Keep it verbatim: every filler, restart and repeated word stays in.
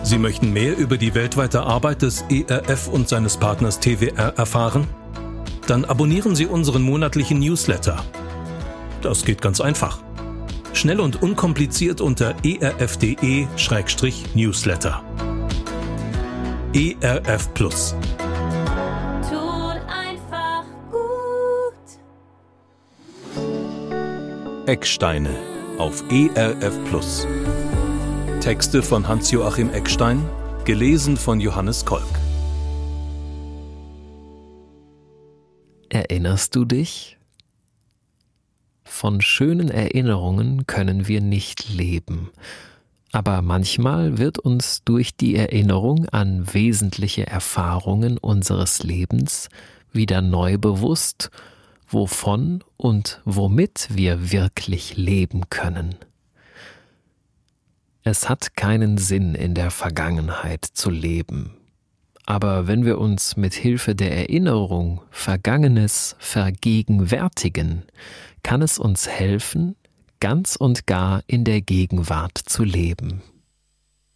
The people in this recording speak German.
Sie möchten mehr über die weltweite Arbeit des E R F und seines Partners T W R erfahren? Dann abonnieren Sie unseren monatlichen Newsletter. Das geht ganz einfach. Schnell und unkompliziert unter erf.de Schrägstrich Newsletter. E R F Plus. Tut einfach gut. Ecksteine auf E R F Plus. Texte von Hans-Joachim Eckstein, gelesen von Johannes Kolk. Erinnerst du dich? Von schönen Erinnerungen können wir nicht leben. Aber manchmal wird uns durch die Erinnerung an wesentliche Erfahrungen unseres Lebens wieder neu bewusst, wovon und womit wir wirklich leben können. Es hat keinen Sinn, in der Vergangenheit zu leben. Aber wenn wir uns mit Hilfe der Erinnerung Vergangenes vergegenwärtigen, kann es uns helfen, ganz und gar in der Gegenwart zu leben.